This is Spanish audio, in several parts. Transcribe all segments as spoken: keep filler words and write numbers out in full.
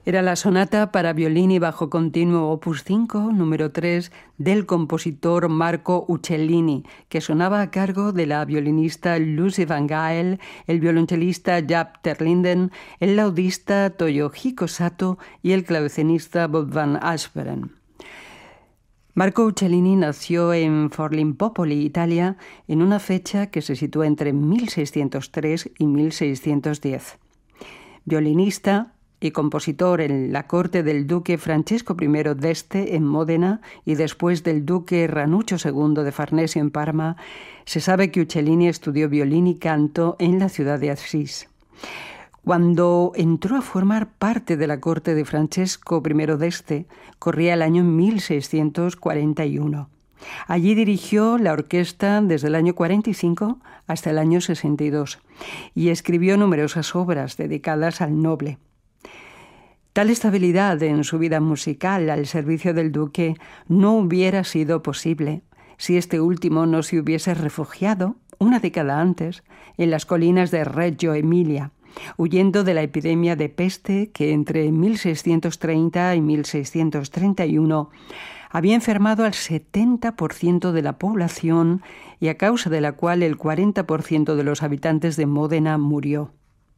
Era la sonata para violín y bajo continuo opus cinco, número tres, del compositor Marco Uccellini, que sonaba a cargo de la violinista Lucy Van Gael, el violonchelista Jaap ter Linden, el laudista Toyohiko Sato y el clavecinista Bob van Asperen. Marco Uccellini nació en Forlimpopoli, Italia, en una fecha que se sitúa entre mil seiscientos tres y mil seiscientos diez. Violinista y compositor en la corte del duque Francesco I d'Este en Módena y después del duque Ranuccio segundo de Farnesio en Parma, se sabe que Uccellini estudió violín y canto en la ciudad de Asís. Cuando entró a formar parte de la corte de Francesco I d'Este, corría el año mil seiscientos cuarenta y uno. Allí dirigió la orquesta desde el año cuarenta y cinco hasta el año sesenta y dos y escribió numerosas obras dedicadas al noble. Tal estabilidad en su vida musical al servicio del duque no hubiera sido posible si este último no se hubiese refugiado, una década antes, en las colinas de Reggio Emilia, huyendo de la epidemia de peste que entre mil seiscientos treinta y mil seiscientos treinta y uno había enfermado al setenta por ciento de la población y a causa de la cual el cuarenta por ciento de los habitantes de Módena murió.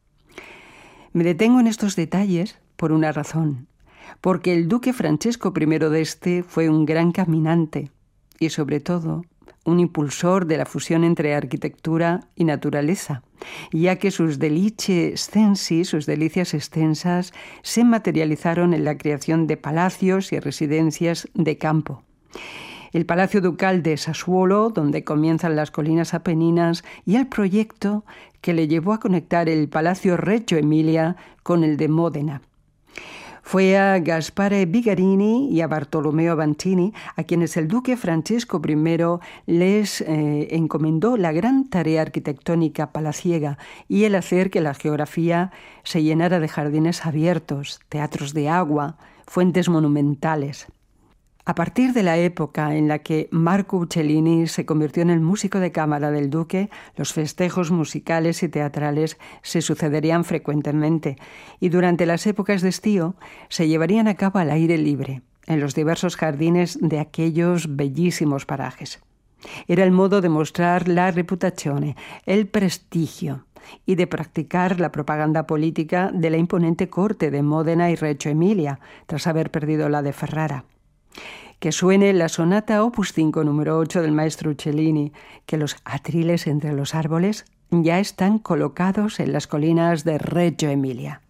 Me detengo en estos detalles por una razón, porque el duque Francesco I d'Este fue un gran caminante y, sobre todo, un impulsor de la fusión entre arquitectura y naturaleza, ya que sus delicie scensi, sus delicias extensas, se materializaron en la creación de palacios y residencias de campo. El Palacio Ducal de Sassuolo, donde comienzan las colinas apeninas, y el proyecto que le llevó a conectar el Palacio Reggio Emilia con el de Módena. Fue a Gaspare Bigarini y a Bartolomeo Banchini a quienes el duque Francesco I les eh, encomendó la gran tarea arquitectónica palaciega y el hacer que la geografía se llenara de jardines abiertos, teatros de agua, fuentes monumentales. A partir de la época en la que Marco Uccellini se convirtió en el músico de cámara del duque, los festejos musicales y teatrales se sucederían frecuentemente y durante las épocas de estío se llevarían a cabo al aire libre, en los diversos jardines de aquellos bellísimos parajes. Era el modo de mostrar la reputazione, el prestigio, y de practicar la propaganda política de la imponente corte de Módena y Reggio Emilia, tras haber perdido la de Ferrara. Que suene la sonata opus cinco número ocho del maestro Uccellini, que los atriles entre los árboles ya están colocados en las colinas de Reggio Emilia.